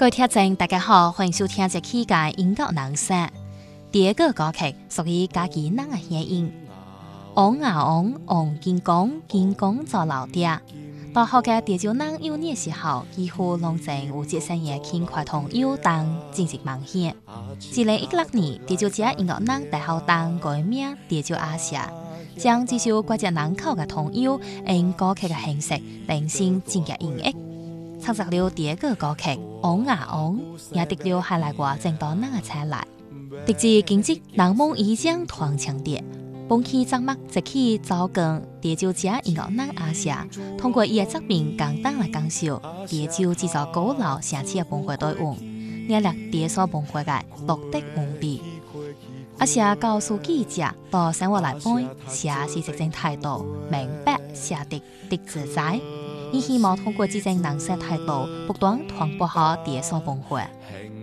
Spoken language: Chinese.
各位聽眾，大家好，歡迎收聽這期嘅音樂朗聲。第一個歌曲屬於家己人嘅聲音。昂啊昂，昂金剛，金剛做老爹。大學嘅地球人幼年時候，幾乎攏正有節生嘢輕快同友當進行冒險。2016年，地球節音樂人大學當改名地球亞夏，將這首國際人口嘅童謠用歌曲嘅形式呈現正嘅演繹。創作了第一個歌曲《昂啊昂》，也得了海內外正多人嘅青睞。直至今日，人們依將團強調，本期節目即去找跟地球節音樂人亞夏，通過伊嘅作品簡單來介紹地球製造高樓城市嘅文化內容，領略地所文化嘅獨特魅力。亞夏告訴記者，到生活來講，寫是一種態度，明白寫得自在。伊希望通過這種人生態度，不斷傳播好地所文化。